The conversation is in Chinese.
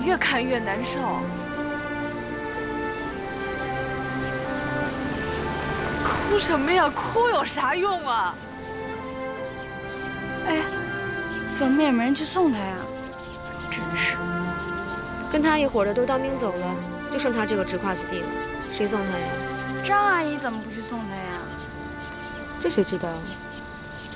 越看越难受。哭什么呀？哭有啥用啊？ 哎，怎么也没人去送他呀？ 真是， 跟他一伙的都当兵走了，就剩他这个直胯子弟了，谁送他呀？ 张阿姨怎么不去送他呀？ 这谁知道啊？